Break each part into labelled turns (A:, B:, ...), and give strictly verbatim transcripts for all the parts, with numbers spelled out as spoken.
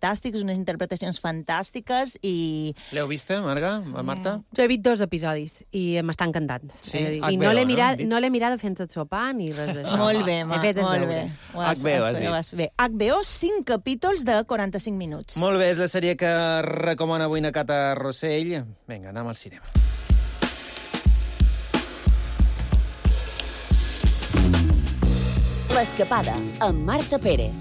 A: fantàstics, unes interpretacions fantàstiques i...
B: L'heu vista, Marga, Marta?
C: Jo he vist dos episodis i m'està encantant.
B: Sí?
C: Eh,
B: H B O,
C: I no l'he
B: no?
C: mirat,
B: Dit?
C: no l'he mirat fent el sopar ni res d'això.
A: Molt bé, ma,
C: He fet els
A: molt bé.
C: deures.
A: Ho has,
B: H B O, has
A: ho
B: dit.
A: has bé. H B O, cinc capítols de quaranta-cinc minuts.
B: Molt bé, és la sèrie que recomana avui na Cata Rossell. Vinga, anem al cinema.
D: L'Escapada, amb Marta Pérez.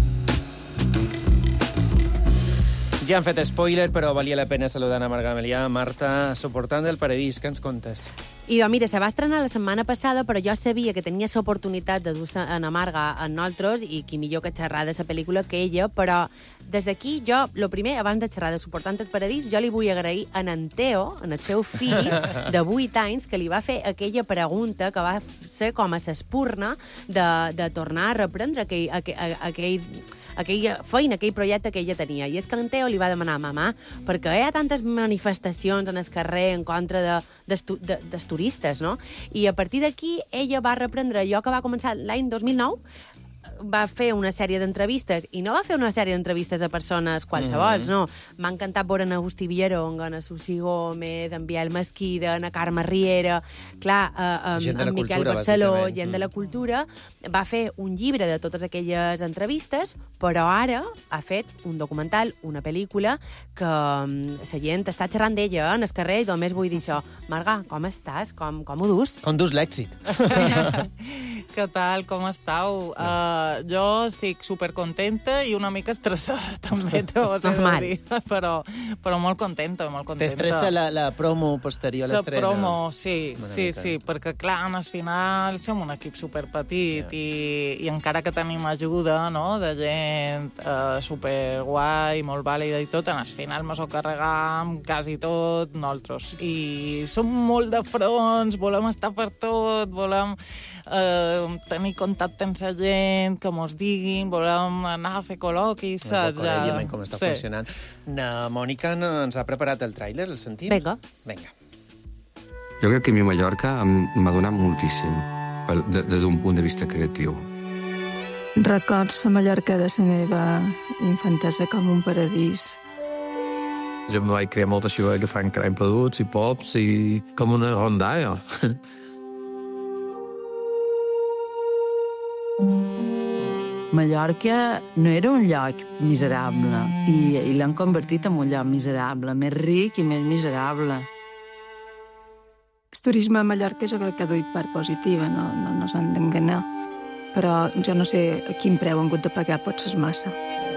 B: Ja han fet spoiler, però valia la pena saludar a Marga Melià. Marta, Soportant del Paradís, què ens contes?
C: I doncs, mira, se va estrenar la setmana passada, però jo sabia que tenia l'oportunitat de dur-se a Marga amb nosaltres, i qui millor que xerrar de la pel·lícula que ella, però des d'aquí jo, lo primer, abans de xerrar de Soportant el Paradís, jo li vull agrair a en Teo, en el seu fill, de vuit anys, que li va fer aquella pregunta que va ser com a s'espurna de, de tornar a reprendre aquell, aquell, aquell aquella feina, aquell projecte que ella tenia. I és que en Teo li va demanar a mamà, perquè hi ha tantes manifestacions en el carrer en contra de, dels, de, dels turistes, no? I a partir d'aquí ella va reprendre allò que va començar l'any dos mil nou, va fer una sèrie d'entrevistes, i no va fer una sèrie d'entrevistes a persones qualsevols, mm-hmm. no. M'ha encantat veure en Agustí Villarong, en Susi Gómez, en Biel Mesquida, en Carme Riera, clar, eh, en, en Miquel
B: cultura,
C: Barceló,
B: bàsicament.
C: gent de la cultura, va fer un llibre de totes aquelles entrevistes, però ara ha fet un documental, una pel·lícula, que mm, la gent està xerrant d'ella en el carrer, i només vull dir això. Marga, com estàs? Com, com ho dus?
B: Com dus l'èxit?
E: Què tal? Com estàu? Uh, jo estic supercontenta i una mica estressada, també, t'ho has de
C: Normal.
E: dir. Però, però molt contenta, molt contenta.
B: T'estressa la, la promo posterior a
E: La
B: l'estrena?
E: promo, sí,
B: Una
E: sí,
B: mica.
E: sí, perquè clar, al final som un equip superpetit,
B: Ja.
E: i, i encara que tenim ajuda, no?, de gent eh, superguai, molt vàlida i tot, al final mos ho carregam quasi tot nosaltres. I som molt de fronts, volem estar per tot, volem eh, tenir contacte amb la gent, que mos diguin, volem anar a fer col·loquis, saps?
B: Ja... Òbviament, com està
E: Sí.
B: funcionant. Na Mònica ens ha preparat el tràiler, el sentim?
C: Vinga.
B: Vinga.
F: Jo crec que a mi Mallorca em- m'ha donat moltíssim, pel- de- des d'un punt de vista creatiu.
G: Records a Mallorca de la meva infantesa com un paradís.
H: Jo em vaig crear molta xiva que fan crany peduts i pops i com una rondalla.
I: Mallorca no era un lloc miserable i, i l'han convertit en un lloc miserable, més ric i més miserable.
G: El turisme a Mallorca jo crec que ha duit part positiva, no, no, no s'han d'enganyar. Però jo no sé a quin preu han hagut de pagar, potser és massa.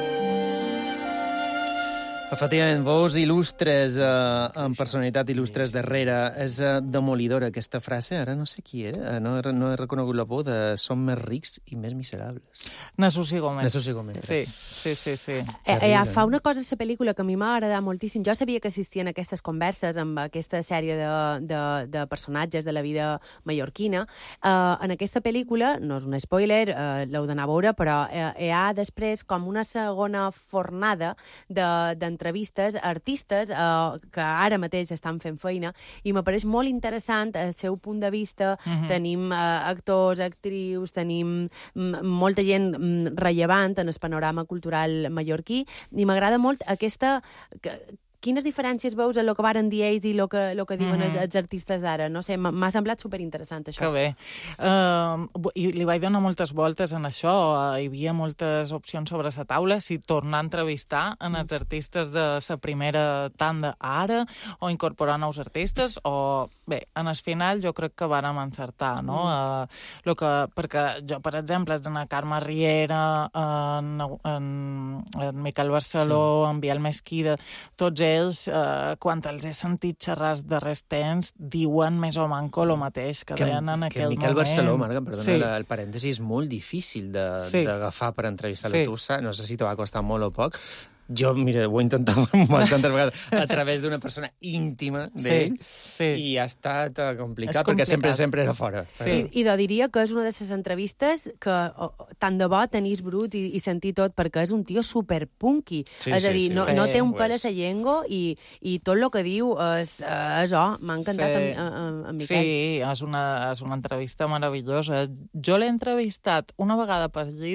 B: Efectivament, vos il·lustres, eh, amb personalitat il·lustres darrere. És eh, demolidora aquesta frase, ara no sé qui era, no, he- no he reconegut la por de som més rics i més miserables.
E: Na Susi Gómez.
B: Na Susi Gómez.
E: Sí, sí, sí, sí.
C: Eh,
B: Terrible,
C: eh, fa
B: no?
C: una cosa a la pel·lícula que a mi m'ha agradat moltíssim. Jo sabia que existien aquestes converses amb aquesta sèrie de, de, de personatges de la vida mallorquina. Eh, en aquesta pel·lícula, no és un spoiler, eh, l'heu d'anar a veure, però eh, hi ha després com una segona fornada de- d'entrevistes a artistes eh, que ara mateix estan fent feina, i m'apareix molt interessant el seu punt de vista.
E: Mhm.
C: Tenim eh, actors, actrius, tenim mm, molta gent mm, rellevant en el panorama cultural mallorquí, i m'agrada molt aquesta... Que, quines diferències veus en el que varen dir ells i el que, lo que diuen
E: Mhm.
C: els, els artistes d'ara? No sé, m'ha m'ha semblat superinteressant, això.
E: Que bé. Uh, I li vaig donar moltes voltes en això. Uh, hi havia moltes opcions sobre la taula, si tornar a entrevistar en els artistes de la primera tanda ara, o incorporar nous artistes, o... Bé, en el final jo crec que vàrem encertar, no? Mm. Uh, lo que, perquè jo, per exemple, en la Carme Riera, en, en, en Miquel Barceló, sí. en Biel Mesquida, tots ells, eh, quan els he sentit xerrar els darrers temps, diuen més o manco el mateix que, que deien en aquell moment.
B: Que Miquel Barceló, Marga, perdona,
E: sí.
B: la, el parèntesi, és molt difícil
E: Sí.
B: d'agafar per entrevistar-la.
E: Sí.
B: Tu saps, no sé si te va costar molt o poc. Jo, mira, ho he intentat bastantes vegades a través d'una persona íntima d'ell,
E: sí.
B: i ha estat eh, complicat,
E: És
B: perquè
E: complicat.
B: sempre sempre era fora.
E: Sí.
C: I, I diria que és una de les entrevistes que oh, tant de bo tenís brut i, i sentir tot, perquè és un tio superpunky.
B: Sí,
C: és a
B: sí,
C: dir,
B: sí,
C: no,
B: sí.
C: no té un
B: Ho
C: pèl a
B: és.
C: la llengua, i, i tot el que diu és, és oh, m'ha encantat
E: Sí.
C: a, a, a Miquel.
E: Sí, és una, és una entrevista meravellosa. Jo l'he entrevistat una vegada per llibre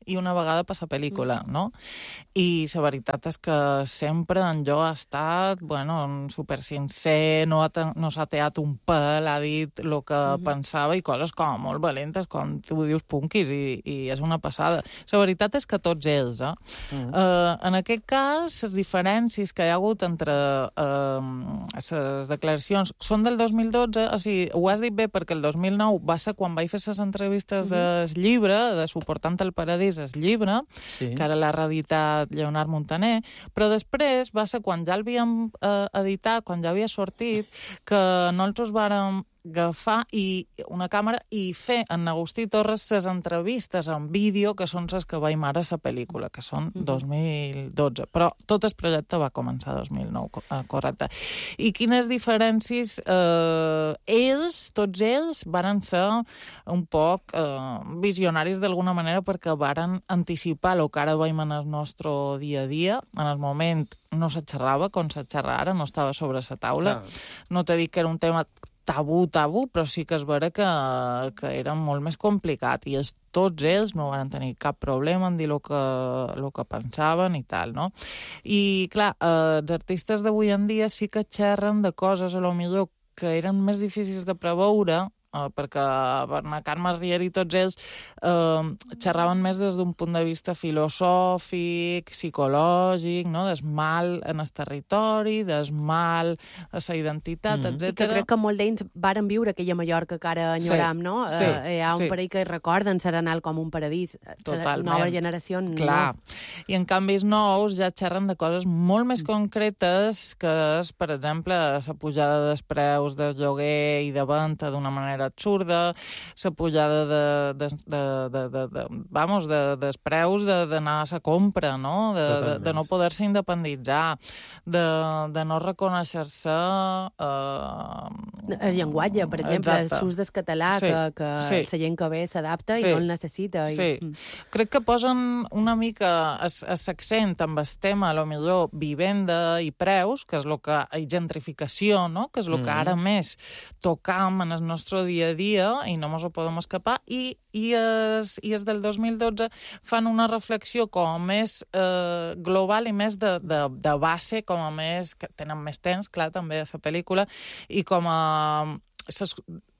E: i una vegada per la pel·lícula, no? I la veritat és que sempre en jo ha estat, bueno, super sincer, no, ha, no s'ha teat un pèl, ha dit el que uh-huh. pensava i coses com molt valentes, com tu dius punquis, i, i és una passada. La veritat és que tots ells, eh? Uh-huh. Uh, en aquest cas, les diferències que hi ha hagut entre les uh, declaracions són del dos mil dotze, o sigui, ho has dit bé perquè el dos mil nou va ser quan vaig fer les entrevistes uh-huh. del llibre, de Suportant el Paradís, el llibre, sí. que ara l'ha reeditat Lleonard Montaner, però després va ser quan ja l'havíem eh, editat, quan ja havia sortit, que nosaltres vàrem agafar i una càmera i fer en Agustí Torres les entrevistes en vídeo, que són les que veiem ara a la pel·lícula, que són uh-huh. dos mil dotze. Però tot el projecte va començar dos mil nou, correcte. I quines diferències? Eh, ells, tots ells, varen ser un poc eh, visionaris d'alguna manera perquè varen anticipar el que ara veiem en el nostre dia a dia. En el moment no se xerrava com se xerra ara, no estava sobre la taula. Clar. No t'he dit que era un tema tabú, tabú, però sí que és vera que, que era molt més complicat i els, tots ells no van tenir cap problema en dir el que, el que pensaven i tal, no? I, clar, eh, els artistes d'avui en dia sí que xerren de coses, a lo millor, que eren més difícils de preveure, Uh, perquè Bernat Carme Riera i tots ells uh, xerraven més des d'un punt de vista filosòfic, psicològic, no? Des mal en el territori, des mal a la identitat, mm. etcètera.
C: I que crec que molts d'ells varen viure aquella Mallorca que ara enyoram, sí, no?
E: Sí,
C: uh, hi ha un
E: sí.
C: parell que recorden Serenal com un paradís.
E: Totalment.
C: Nova generació, no.
E: Clar. I en canvi els nous ja xerren de coses molt més concretes, que és, per exemple, la pujada dels preus del lloguer i de venda d'una manera absurda, la pujada de, de, de, de, de, de, vamos, de, dels preus d'anar a la compra, no? De, de, de no poder-se independitzar, de, de no reconèixer-se... Eh...
C: El llenguatge, per exemple, Exacte. el sus del català, sí. que, que sí. la gent que ve s'adapta sí. i no el necessita. I...
E: Sí. Crec que posen una mica l'accent amb el tema, a lo millor, vivenda i preus, que és el que... i gentrificació, no? Que és el que ara més tocam en el nostre dia a dia i no ens ho podem escapar, i, i, es, i es del dos mil dotze fan una reflexió com a més eh, global i més de, de, de base, com a més, que tenen més temps, clar, també a la pel·lícula, i com a ses,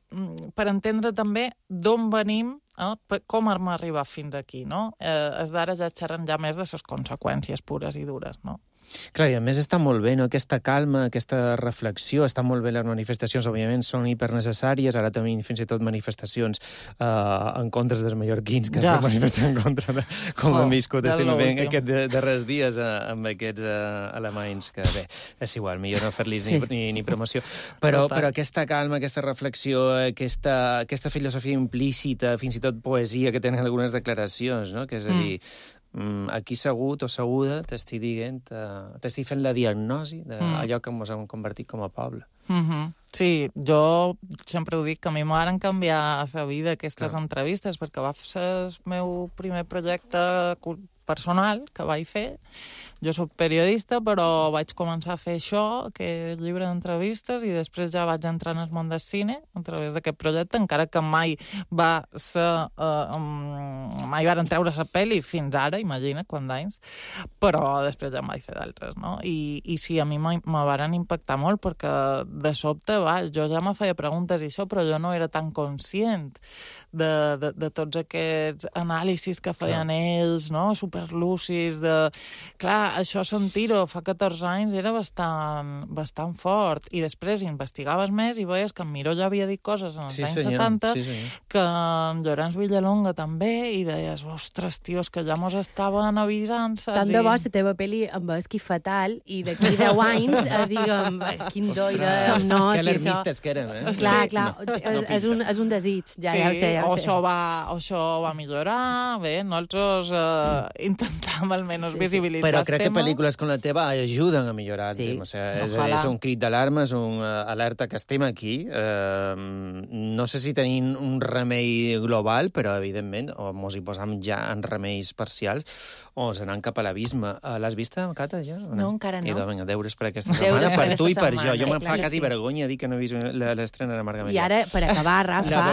E: per entendre també d'on venim, eh, com hem arribat fins aquí, no? Eh, es d'ara ja xerren ja més de les conseqüències pures i dures, no?
B: Clar, i a més està molt bé, no? Aquesta calma, aquesta reflexió, està molt bé les manifestacions, òbviament són hipernecessàries, ara també fins i tot manifestacions uh, en contra dels mallorquins que ja. se manifesten en contra de com oh, hem viscut estem ben aquests darrers dies uh, amb aquests uh, alemanys, que bé, és igual, millor no fer-los sí. ni, ni, ni promoció. Però, però aquesta calma, aquesta reflexió, aquesta, aquesta filosofia implícita, fins i tot poesia que tenen algunes declaracions, no? Que és a dir, mm. aquí segut o seguda t'estic dient, t'estic fent la diagnosi d'allò que ens hem convertit com a poble.
E: Mm-hmm. Sí, jo sempre ho dic, que a mi m'han canviar la vida aquestes Clar. entrevistes, perquè va ser el meu primer projecte personal que vaig fer. Jo soc periodista, però vaig començar a fer això, que és llibre d'entrevistes, i després ja vaig entrar en el món del cine a través d'aquest projecte, encara que mai va ser... Uh, um, mai varen treure la pel·li fins ara, imagina, quant d'anys, però després ja em vaig fer d'altres, no? I, i sí, a mi me varen impactar molt, perquè de sobte, va, jo ja me feia preguntes i això, però jo no era tan conscient de, de, de tots aquests anàlisis que feien Clar. ells, no? Superlúcids, de... Clar, això sentir-ho fa catorze anys era bastant, bastant fort, i després investigaves més i veies que en Miró ja havia dit coses en els sí, anys senyor. setanta, sí, que en Llorenç Villalonga també, i deies, ostres, tios, que ja mos estaven avisant, saps?
C: Tant de bo la teva pel·li amb Esqui Fatal, i d'aquí deu anys, eh, diguem, quin do era, no...
B: Que alarmistes que érem, eh?
C: Clar, sí. clar, no, és, no és, un, és un desig, ja,
E: sí,
C: ja ho sé. Ja
E: o,
C: ho sé.
E: Això va, o això va millorar, bé, nosaltres eh, intentàvem almenys sí, visibilitzar
B: però crec que pel·lícules com la teva ajuden a millorar el sí. tema. O sigui, és, és un crit d'alarma, és un uh, alerta que estem aquí. Uh, no sé si tenim un remei global, però evidentment, o mos hi posam ja en remeis parcials, o s'anant cap a l'abisme. Uh, L'has vista, Cata, ja?
A: No, no encara no.
B: I doncs, vinga, deures per aquesta setmana,
A: deures
B: per, per tu i per
A: setmana.
B: jo. Jo me'n fa
A: Clar,
B: quasi
A: sí.
B: vergonya dir que no he vist l'estrena de Marga Mellà.
C: I ara, per acabar, Rafa...
B: La vol...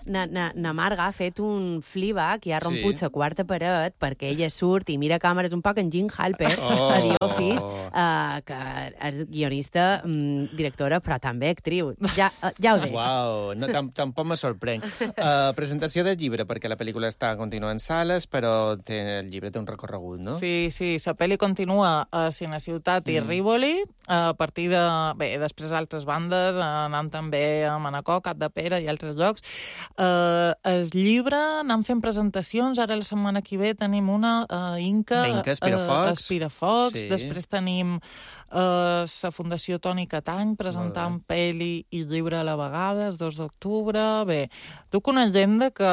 C: na, na, na Marga ha fet un Fleabag i ha romput
B: Sí.
C: la quarta paret perquè ella surt i mira càmeres un poc en Jean Halper
B: Oh.
C: a The Office, uh, que és guionista, um, directora, però també actriu. Ja, uh, ja ho deixo.
B: Uau, no, tam tampoc me sorprèn. Uh, presentació del llibre, perquè la pel·lícula està continua en sales, però té, el llibre té un recorregut, no?
E: Sí, sí, la pel·li continua a Cineciutat i
B: Mm.
E: Rivoli, a partir de... Bé, després altres bandes, anant també a Manacor, Cap de Pere i altres llocs. Uh, el llibre, anem fent presentacions, ara la setmana que ve tenim una a Inca,
B: A Inca, Espirafocs.
E: a Espirafocs,
B: Sí.
E: després tenim uh, la Fundació Toni Catany presentant pel·li i llibre a la vegada, el dos d'octubre. Bé, duc una agenda que...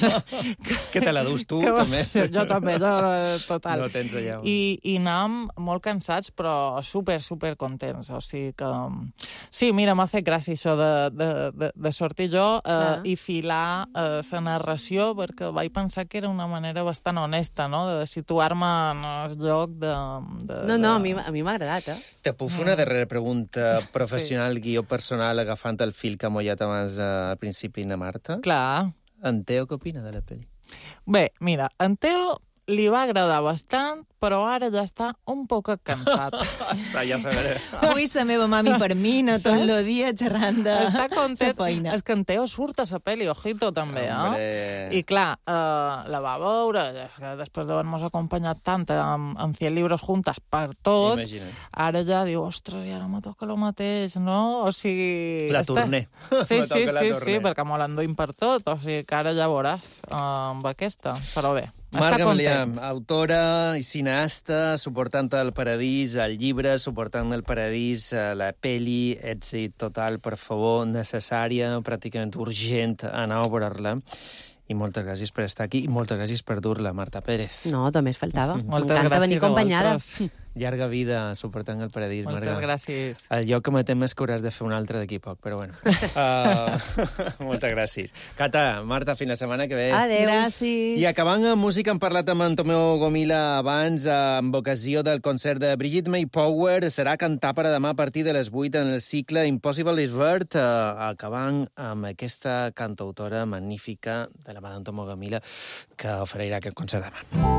B: Que te la dus tu,
E: que va
B: també.
E: ser- Jo també, jo, total.
B: No tens allà.
E: I, i anàvem molt cansats, però super, super contents. O sigui que... Sí, mira, m'ha fet gràcia això de, de, de, de sortir jo eh,
C: Clar.
E: i filar eh, la narració, perquè vaig pensar que era una manera bastant honesta, no?, de situar-me en el lloc de... de
C: No, no, a
E: de...
C: mi, a mi m'ha agradat, eh?
B: Te puc fer una darrera pregunta professional, sí. guió personal, agafant el fil que ha mollat abans eh, al principi na Marta?
E: Clar.
B: En Teo, què opina de la pel·li?
E: Bé, mira, en Teo li va agradar bastant, però ara ja està un poc cansat.
B: Ah, ja sabré.
A: Avui la meva mami per mi, no tot el dia xerrant de
E: Està content.
A: sa feina.
E: És que en Teo surt a la pel·li, ojito, també,
B: Hombre.
E: eh? I clar, eh, la va veure, és que després d'haver-nos acompanyat tant amb, amb cent llibres juntes per tot,
B: Imagina't.
E: ara ja diu, ostres, i ara me toca el mateix, no? O sigui...
B: La
E: està-
B: torné.
E: Sí,
B: Me
E: sí,
B: toca la
E: sí,
B: torné.
E: sí, perquè me l'enduim per tot, o sigui que ara ja veuràs eh, amb aquesta, però bé.
B: Marga
E: Està
B: Melià,
E: content.
B: autora i cineasta, suportant el paradís, el llibre, suportant el paradís, eh, la peli, èxit total, per favor, necessària, pràcticament urgent, anar a veure-la. I moltes gràcies per estar aquí i moltes gràcies per dur-la, Marta Pérez.
C: No, només faltava.
E: Moltes
C: M'encanta
E: gràcies
C: venir
E: a
C: acompanyada.
E: vosaltres.
B: Llarga vida suportant el paradís,
E: Moltes
B: Marga.
E: gràcies.
B: El lloc que me tem és que hauràs de fer un altre d'aquí a poc, però bueno. Uh, moltes gràcies. Cata, Marta, fins la setmana que ve.
C: Adéu.
A: Gràcies.
B: I acabant amb música, hem parlat amb en Tomeu Gomila abans, amb ocasió del concert de Brigitte May Power. Serà cantar per a demà a partir de les vuit en el cicle Impossible is Vert, uh, acabant amb aquesta cantautora magnífica de la mà d'en Tomeu Gomila que oferirà aquest concert demà.